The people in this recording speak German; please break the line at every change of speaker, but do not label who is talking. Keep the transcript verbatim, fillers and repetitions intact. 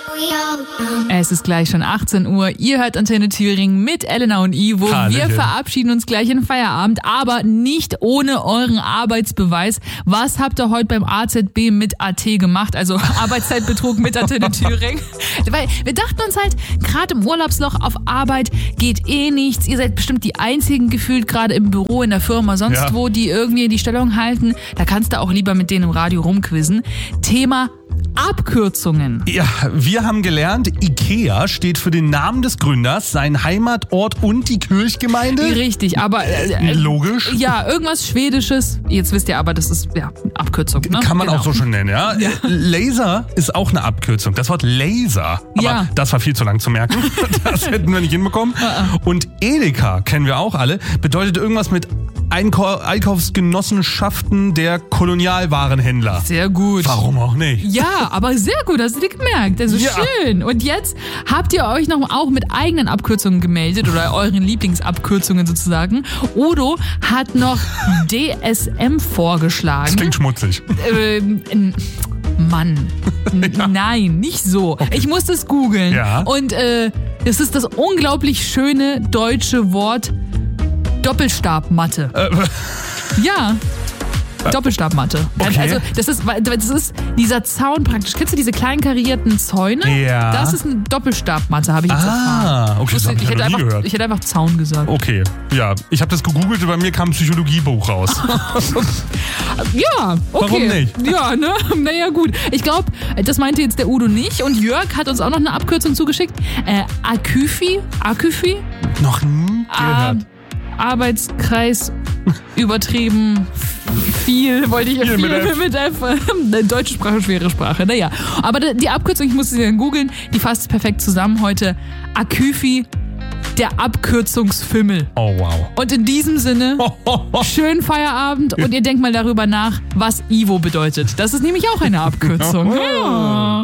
Es ist gleich schon achtzehn Uhr. Ihr hört Antenne Thüringen mit Elena und Ivo.
Hallöchen.
Wir verabschieden uns gleich in Feierabend, aber nicht ohne euren Arbeitsbeweis. Was habt ihr heute beim A Z B mit A T gemacht? Also Arbeitszeitbetrug mit Antenne Thüringen. Weil wir dachten uns halt, gerade im Urlaubsloch auf Arbeit geht eh nichts. Ihr seid bestimmt die einzigen gefühlt gerade im Büro, in der Firma, sonst
Ja.
wo, die irgendwie die Stellung halten. Da kannst du auch lieber mit denen im Radio rumquizzen. Thema Abkürzungen.
Ja, wir haben gelernt, IKEA steht für den Namen des Gründers, seinen Heimatort und die Kirchgemeinde.
Richtig, aber äh,
Logisch.
ja, irgendwas Schwedisches. Jetzt wisst ihr aber, das ist ja Abkürzung. Ne?
Kann man
Genau.
auch so schon nennen, ja?
Ja.
Laser ist auch eine Abkürzung. Das Wort Laser. Aber
Ja.
das war viel zu lang zu merken. Das hätten wir nicht hinbekommen. Und Edeka, kennen wir auch alle, bedeutet irgendwas mit Einkau- Einkaufsgenossenschaften der Kolonialwarenhändler.
Sehr gut.
Warum auch nicht?
Ja, aber sehr gut, hast du dir gemerkt. Also
Ja.
schön. Und jetzt habt ihr euch noch auch mit eigenen Abkürzungen gemeldet oder euren Lieblingsabkürzungen sozusagen. Odo hat noch D S M
Das
vorgeschlagen.
klingt schmutzig.
Ähm, n- Mann. N-
Ja.
Nein, nicht so. Ich musste es googeln.
Ja.
Und äh, es ist das unglaublich schöne deutsche Wort Doppelstabmatte.
Äh,
Ja. Doppelstabmatte.
Okay.
Also das ist, das ist dieser Zaun praktisch. Kennst du diese kleinen karierten Zäune?
Ja.
Das ist eine Doppelstabmatte, habe ich jetzt
Ah,
erfahren.
okay, das hab ich
ich,
ja
hätte
noch nie
einfach,
gehört.
ich hätte einfach Zaun gesagt.
okay, ja. Ich habe das gegoogelt und bei mir kam ein Psychologiebuch raus.
Ja, okay.
Warum nicht?
Ja, ne? Naja, gut. Ich glaube, das meinte jetzt der Udo nicht. Und Jörg hat uns auch noch eine Abkürzung zugeschickt. Äh, Aküfi? Aküfi?
Noch nie
Ah,
gehört.
Arbeitskreis übertrieben viel, wollte ich ja
Viel
viel
mit F.
mit F. Deutsche Sprache, schwere Sprache, naja. Aber die Abkürzung, ich musste sie dann googeln, die fasst es perfekt zusammen heute. Aküfi, der Abkürzungsfimmel.
Oh, wow.
Und in diesem Sinne, schönen Feierabend und ihr denkt mal darüber nach, was Ivo bedeutet. Das ist nämlich auch eine Abkürzung. Ja.